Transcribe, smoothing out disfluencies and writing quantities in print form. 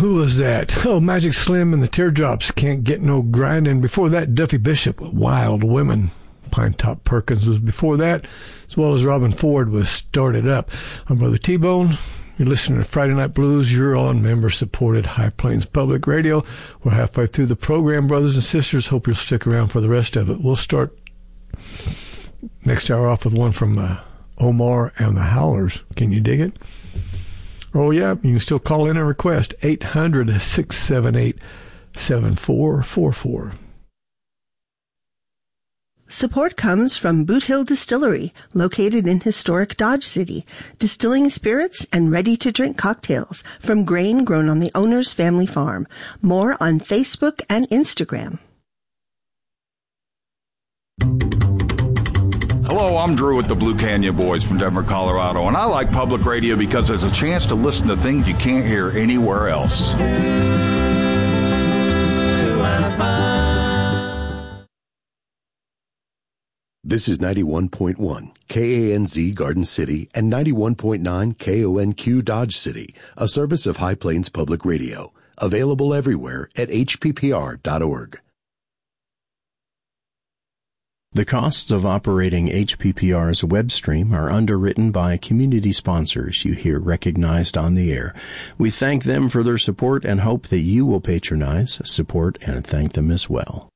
Who was that? Oh, Magic Slim and the Teardrops, Can't Get No Grindin'. Before that, Duffy Bishop, Wild Women. Pinetop Perkins was before that, as well as Robin Ford was Started Up. I'm Brother T-Bone. You're listening to Friday Night Blues. You're on member-supported High Plains Public Radio. We're halfway through the program, brothers and sisters. Hope you'll stick around for the rest of it. We'll start next hour off with one from Omar and the Howlers. Can you dig it? Oh, yeah. You can still call in and request 800-678-7444. Support comes from Boot Hill Distillery, located in historic Dodge City, distilling spirits and ready-to-drink cocktails from grain grown on the owner's family farm. More on Facebook and Instagram. Hello, I'm Drew with the Blue Canyon Boys from Denver, Colorado, and I like public radio because there's a chance to listen to things you can't hear anywhere else. This is 91.1 KANZ Garden City and 91.9 KONQ Dodge City, a service of High Plains Public Radio, available everywhere at hppr.org. The costs of operating HPPR's web stream are underwritten by community sponsors you hear recognized on the air. We thank them for their support and hope that you will patronize, support, and thank them as well.